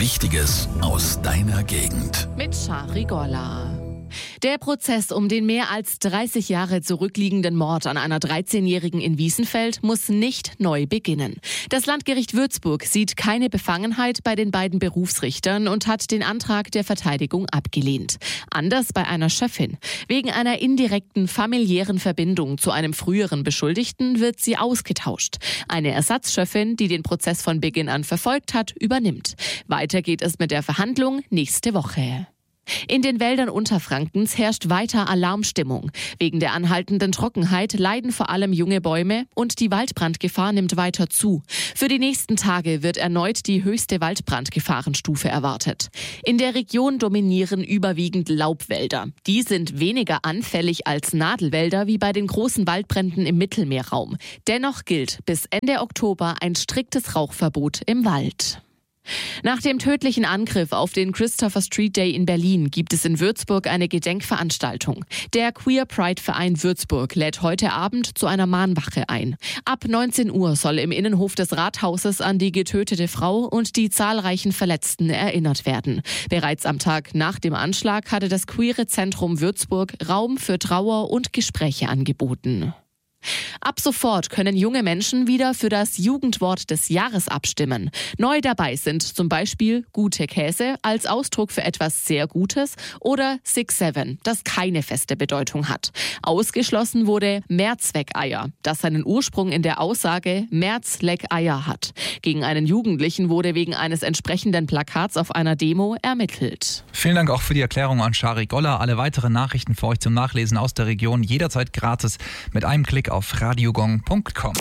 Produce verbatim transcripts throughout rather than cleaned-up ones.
Wichtiges aus deiner Gegend. Mit Shari Golla. Der Prozess um den mehr als dreißig Jahre zurückliegenden Mord an einer dreizehnjährigen in Wiesenfeld muss nicht neu beginnen. Das Landgericht Würzburg sieht keine Befangenheit bei den beiden Berufsrichtern und hat den Antrag der Verteidigung abgelehnt. Anders bei einer Chefin. Wegen einer indirekten familiären Verbindung zu einem früheren Beschuldigten wird sie ausgetauscht. Eine Ersatzchefin, die den Prozess von Beginn an verfolgt hat, übernimmt. Weiter geht es mit der Verhandlung nächste Woche. In den Wäldern Unterfrankens herrscht weiter Alarmstimmung. Wegen der anhaltenden Trockenheit leiden vor allem junge Bäume und die Waldbrandgefahr nimmt weiter zu. Für die nächsten Tage wird erneut die höchste Waldbrandgefahrenstufe erwartet. In der Region dominieren überwiegend Laubwälder. Die sind weniger anfällig als Nadelwälder wie bei den großen Waldbränden im Mittelmeerraum. Dennoch gilt bis Ende Oktober ein striktes Rauchverbot im Wald. Nach dem tödlichen Angriff auf den Christopher Street Day in Berlin gibt es in Würzburg eine Gedenkveranstaltung. Der Queer Pride Verein Würzburg lädt heute Abend zu einer Mahnwache ein. Ab neunzehn Uhr soll im Innenhof des Rathauses an die getötete Frau und die zahlreichen Verletzten erinnert werden. Bereits am Tag nach dem Anschlag hatte das Queere Zentrum Würzburg Raum für Trauer und Gespräche angeboten. Ab sofort können junge Menschen wieder für das Jugendwort des Jahres abstimmen. Neu dabei sind zum Beispiel gute Käse als Ausdruck für etwas sehr Gutes oder Six Seven, das keine feste Bedeutung hat. Ausgeschlossen wurde Mehrzweckeier, das seinen Ursprung in der Aussage Merz leck Eier hat. Gegen einen Jugendlichen wurde wegen eines entsprechenden Plakats auf einer Demo ermittelt. Vielen Dank auch für die Erklärung an Shari Golla. Alle weiteren Nachrichten für euch zum Nachlesen aus der Region jederzeit gratis mit einem Klick auf radiogong punkt com.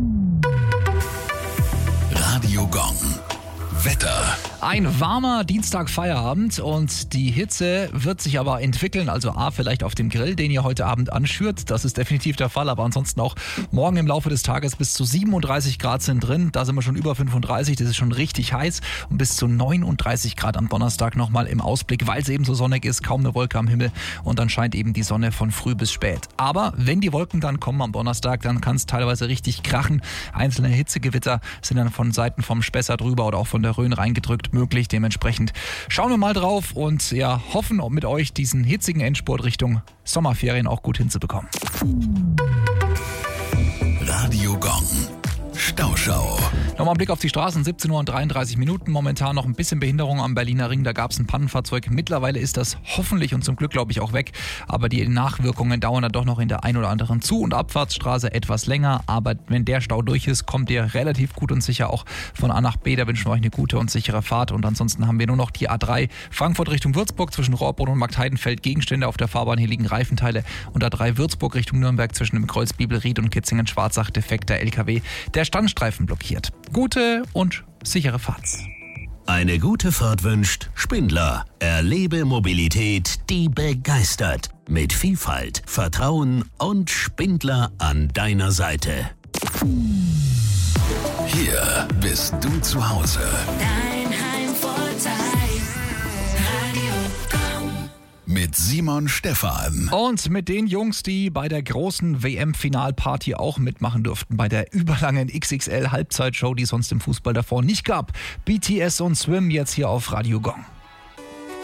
Radio Gong. Wetter. Ein warmer Dienstag-Feierabend und die Hitze wird sich aber entwickeln, also A, vielleicht auf dem Grill, den ihr heute Abend anschürt, das ist definitiv der Fall, aber ansonsten auch morgen im Laufe des Tages bis zu siebenunddreißig Grad sind drin, da sind wir schon über fünfunddreißig, das ist schon richtig heiß und bis zu neununddreißig Grad am Donnerstag nochmal im Ausblick, weil es eben so sonnig ist, kaum eine Wolke am Himmel und dann scheint eben die Sonne von früh bis spät. Aber wenn die Wolken dann kommen am Donnerstag, dann kann es teilweise richtig krachen, einzelne Hitzegewitter sind dann von Seiten vom Spessart drüber oder auch von der Rhön reingedrückt möglich. Dementsprechend schauen wir mal drauf und ja, hoffen mit euch diesen hitzigen Endspurt Richtung Sommerferien auch gut hinzubekommen. Radio Gong. Stauschau. Nochmal ein Blick auf die Straßen, siebzehn Uhr und dreiunddreißig Minuten. Momentan noch ein bisschen Behinderung am Berliner Ring. Da gab es ein Pannenfahrzeug. Mittlerweile ist das hoffentlich und zum Glück, glaube ich, auch weg. Aber die Nachwirkungen dauern dann doch noch in der ein oder anderen Zu- und Abfahrtsstraße etwas länger. Aber wenn der Stau durch ist, kommt ihr relativ gut und sicher auch von A nach B. Da wünschen wir euch eine gute und sichere Fahrt. Und ansonsten haben wir nur noch die A drei Frankfurt Richtung Würzburg zwischen Rohrbrunn und Marktheidenfeld. Gegenstände auf der Fahrbahn, hier liegen Reifenteile. Und A drei Würzburg Richtung Nürnberg zwischen dem Kreuz Bibelried und Kitzingen-Schwarzach defekter L K W. Der Standstreifen blockiert. Gute und sichere Fahrt. Eine gute Fahrt wünscht Spindler. Erlebe Mobilität, die begeistert. Mit Vielfalt, Vertrauen und Spindler an deiner Seite. Hier bist du zu Hause. Dein Heimvorteil. Radio Gong. Mit Simon Stephan. Und mit den Jungs, die bei der großen W M-Finalparty auch mitmachen durften, bei der überlangen X X L-Halbzeitshow, die es sonst im Fußball davor nicht gab. B T S und Swim jetzt hier auf Radio Gong.